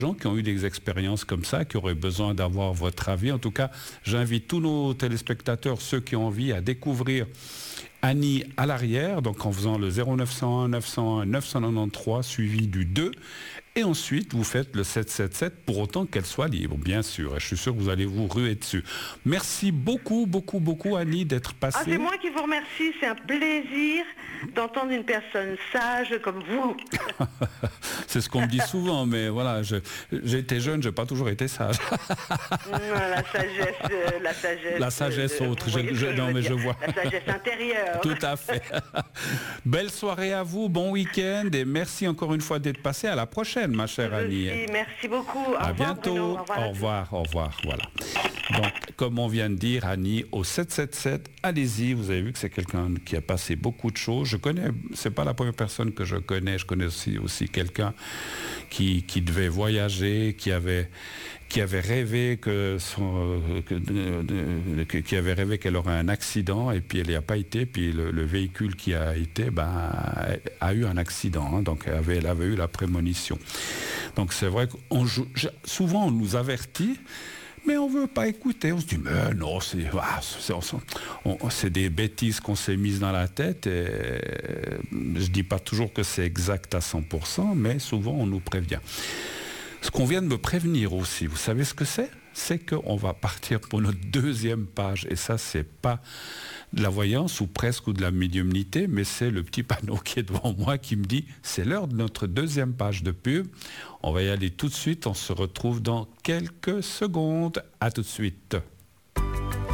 gens qui ont eu des expériences comme ça, qui auraient besoin d'avoir votre avis. En tout cas, j'invite tous nos téléspectateurs, ceux qui ont envie, à découvrir Annie à l'arrière, donc en faisant le 0901 901 993 suivi du 2. Et ensuite, vous faites le 777 pour autant qu'elle soit libre, bien sûr. Et je suis sûr que vous allez vous ruer dessus. Merci beaucoup, beaucoup, beaucoup, Annie, d'être passée. Ah, c'est moi qui vous remercie. C'est un plaisir d'entendre une personne sage comme vous. C'est ce qu'on me dit souvent, mais voilà, j'ai été jeune, je n'ai pas toujours été sage. Non, la sagesse. La sagesse autre, je vois. La sagesse intérieure. Tout à fait. Belle soirée à vous, bon week-end et merci encore une fois d'être passé. À la prochaine, ma chère Annie. Merci beaucoup. À bientôt. Au revoir. Voilà. Donc, comme on vient de dire, Annie, au 777, allez-y. Vous avez vu que c'est quelqu'un qui a passé beaucoup de choses. Je connais, c'est pas la première personne que je connais. Je connais aussi quelqu'un qui devait voyager, qui avait rêvé qui avait rêvé qu'elle aurait un accident et puis elle n'y a pas été. Puis le véhicule qui a été, a eu un accident. Hein, donc elle avait eu la prémonition. Donc c'est vrai que souvent on nous avertit. Mais on ne veut pas écouter. On se dit, mais non, c'est des bêtises qu'on s'est mises dans la tête. Et je ne dis pas toujours que c'est exact à 100%, mais souvent on nous prévient. Ce qu'on vient de me prévenir aussi, vous savez ce que c'est ? C'est qu'on va partir pour notre deuxième page. Et ça, c'est pas de la voyance ou presque ou de la médiumnité, mais c'est le petit panneau qui est devant moi qui me dit c'est l'heure de notre deuxième page de pub. On va y aller tout de suite. On se retrouve dans quelques secondes. À tout de suite.